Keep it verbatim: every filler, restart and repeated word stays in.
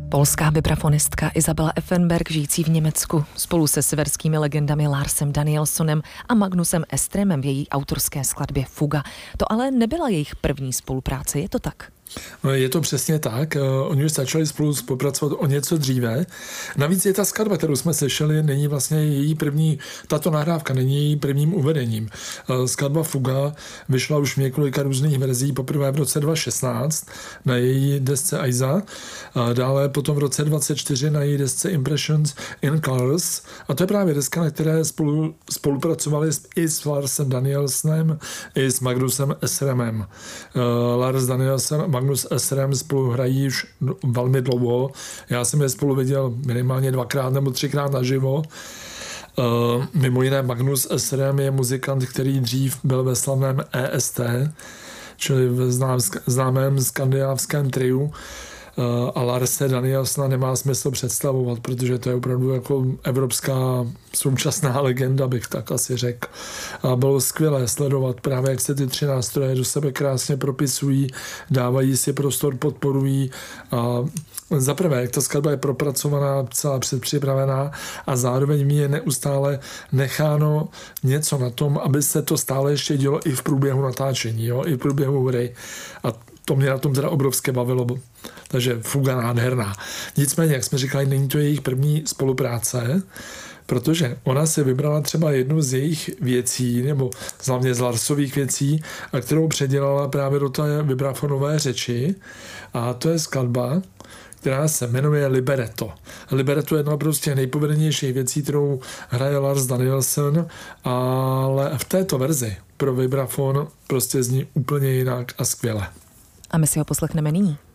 Polská vibrafonistka Isabela Effenberg, žijící v Německu, spolu se severskými legendami Larsem Danielsonem a Magnusem Estremem v její autorské skladbě Fuga. To ale nebyla jejich první spolupráce, je to tak? Je to přesně tak. Oni už začali spolu spolupracovat o něco dříve. Navíc je ta skladba, kterou jsme slyšeli, není vlastně její první, tato nahrávka není její prvním uvedením. Skladba Fuga vyšla už v několika různých verzí, poprvé v roce dva tisíce šestnáct na její desce Aiza, a dále potom v roce dvacet čtyři na její desce Impressions in Colors. A to je právě deska, na které spolu, spolupracovali i s Larsem Danielsonem, i s Magnusem Esremem. Lars Danielson Magnus Esrem spolu hrají už velmi dlouho. Já jsem je spolu viděl minimálně dvakrát nebo třikrát naživo. Uh, mimo jiné Magnus Esrem je muzikant, který dřív byl ve slavném E S T, čili v znám, známém skandinávském triu. Uh, a Larse Danielsona nemá smysl představovat, protože to je opravdu jako evropská současná legenda, bych tak asi řekl. A bylo skvělé sledovat právě, jak se ty tři nástroje do sebe krásně propisují, dávají si prostor, podporují. A za prvé, jak ta skladba je propracovaná, celá předpřipravená a zároveň mi je neustále necháno něco na tom, aby se to stále ještě dělo i v průběhu natáčení, jo? I v průběhu hry. A to mě na tom teda obrovské bavilo. Takže Fuga nádherná. Nicméně, jak jsme říkali, není to jejich první spolupráce, protože ona si vybrala třeba jednu z jejich věcí, nebo hlavně z Larsových věcí, a kterou předělala právě do té vibrafonové řeči. A to je skladba, která se jmenuje Libretto. Libretto je jedna prostě nejpovedenějších věcí, kterou hraje Lars Danielson, ale v této verzi pro vibrafon prostě zní úplně jinak a skvěle. A my si ho poslechneme nyní.